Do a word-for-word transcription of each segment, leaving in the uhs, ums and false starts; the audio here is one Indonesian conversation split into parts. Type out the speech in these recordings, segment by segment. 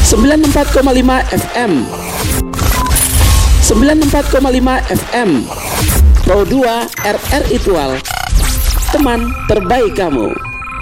sembilan puluh empat koma lima F M. sembilan puluh empat koma lima F M. Pro dua R R I Tual. Teman terbaik kamu.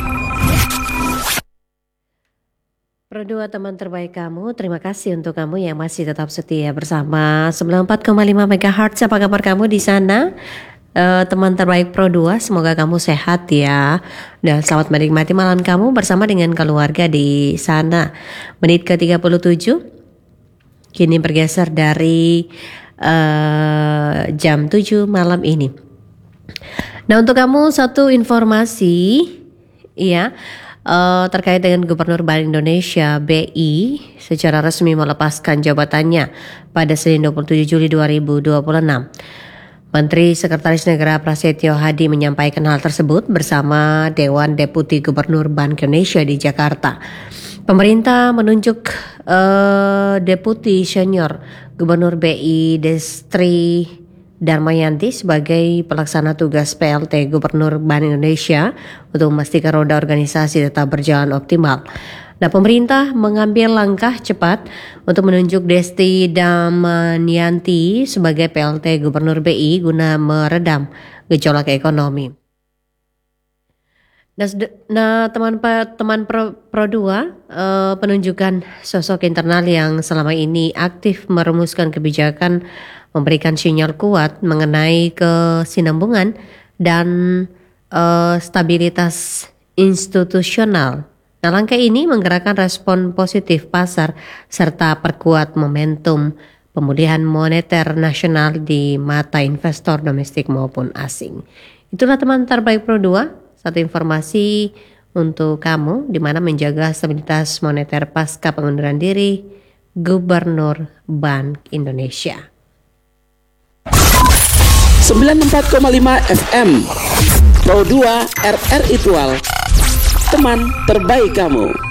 Pro dua teman terbaik kamu, terima kasih untuk kamu yang masih tetap setia bersama sembilan puluh empat koma lima megahertz. Apa kabar kamu di sana? Uh, teman terbaik Pro dua, semoga kamu sehat ya. Dan selamat menikmati malam kamu bersama dengan keluarga di sana. Menit ke tiga puluh tujuh, kini bergeser dari uh, jam tujuh malam ini. Nah, untuk kamu satu informasi ya, Uh, terkait dengan Gubernur Bank Indonesia B I secara resmi melepaskan jabatannya pada Senin dua puluh tujuh Juli dua ribu dua puluh enam. Menteri Sekretaris Negara Prasetyo Hadi menyampaikan hal tersebut bersama Dewan Deputi Gubernur Bank Indonesia di Jakarta. Pemerintah menunjuk uh, Deputi Senior Gubernur B I Destri Darmayanti sebagai pelaksana tugas P L T Gubernur Bank Indonesia untuk memastikan roda organisasi tetap berjalan optimal. Nah, pemerintah mengambil langkah cepat untuk menunjuk Desti Darmayanti sebagai P L T Gubernur B I guna meredam gejolak ekonomi. Nah, nah teman teman Pro, Pro dua, uh, penunjukan sosok internal yang selama ini aktif merumuskan kebijakan memberikan sinyal kuat mengenai kesinambungan dan uh, stabilitas institusional. Nah, langkah ini menggerakkan respon positif pasar serta perkuat momentum pemulihan moneter nasional di mata investor domestik maupun asing. Itulah teman terbaik Pro dua, satu informasi untuk kamu di mana menjaga stabilitas moneter pasca pengunduran diri Gubernur Bank Indonesia. sembilan puluh empat koma lima F M. Pro dua R R I Tual. Teman terbaik kamu.